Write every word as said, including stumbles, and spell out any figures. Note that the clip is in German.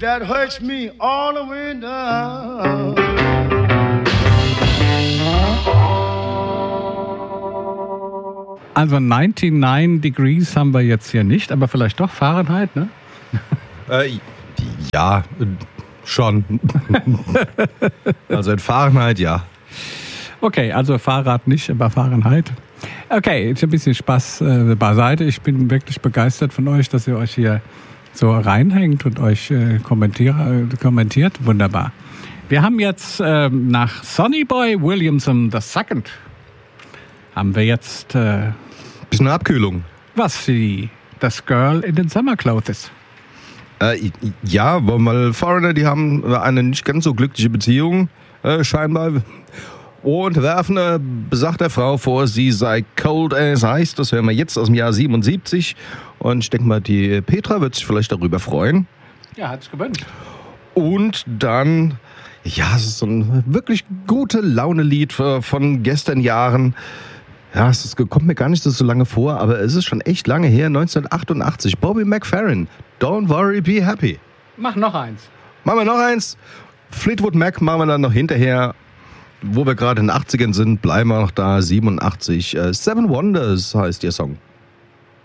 that hurts me all the way down. Also neunundneunzig Degrees haben wir jetzt hier nicht, aber vielleicht doch Fahrenheit, ne? Äh, ja, schon. Also in Fahrenheit, ja. Okay, also Fahrrad nicht, aber Fahrenheit. Okay, jetzt ein bisschen Spaß äh, beiseite. Ich bin wirklich begeistert von euch, dass ihr euch hier so reinhängt und euch äh, kommentier- äh, kommentiert. Wunderbar. Wir haben jetzt äh, nach Sonny Boy Williamson the Second haben wir jetzt äh, bisschen Abkühlung. Was wie das Girl in den Summer Clothes. Äh, ja, weil Foreigner, die haben eine nicht ganz so glückliche Beziehung, äh, scheinbar. Und werfen eine besagte Frau vor, sie sei cold as ice. Das hören wir jetzt aus dem Jahr siebenundsiebzig. Und ich denke mal, die Petra wird sich vielleicht darüber freuen. Ja, hat es gewünscht. Und dann, ja, es ist so ein wirklich gute Laune-Lied von gestern Jahren. Ja, es kommt mir gar nicht so lange vor, aber es ist schon echt lange her, neunzehnhundertachtundachtzig. Bobby McFerrin, Don't Worry, Be Happy. Mach noch eins. Machen wir noch eins. Fleetwood Mac machen wir dann noch hinterher. Wo wir gerade in den achtzigern sind, bleiben wir noch da. siebenundachtzig. Seven Wonders heißt ihr Song.